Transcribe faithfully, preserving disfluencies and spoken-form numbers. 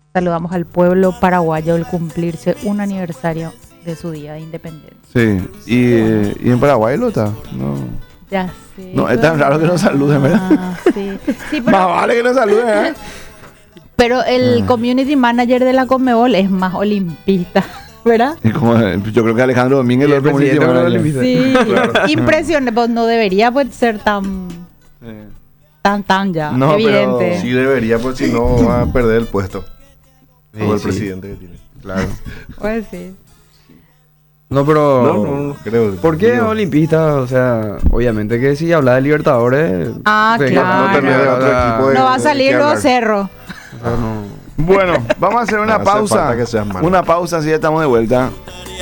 Saludamos al pueblo paraguayo al cumplirse un aniversario de su día de independencia. Sí, y, eh, y en Paraguay lo está. No, Ya sé. no es tan raro que nos saluden, ¿verdad? Ah, sí. Sí, pero, Más vale que nos saluden, ¿eh? pero el Ah. community manager de la Conmebol es más olimpista, ¿verdad? Y como, eh, yo creo que Alejandro Domínguez Y lo el presidente comunista, no lo ¿verdad? limita. Sí, Claro. impresionante. Pues no debería pues, ser tan, Sí. tan, tan ya. No, pero evidente. Sí debería, pues si no va a perder el puesto. Sí, Como el sí. presidente que tiene. Claro. Pues sí. No, pero... No, no, no creo. ¿Por qué Digo, olimpista? O sea, obviamente que si habla de Libertadores... Ah, sí, claro. no tener o otro sea, equipo de- No va a ¿de salir qué luego hablar? Cerro. o sea, no... Bueno, vamos a hacer una No hace pausa. falta que seas malo. Una pausa, así ya estamos de vuelta.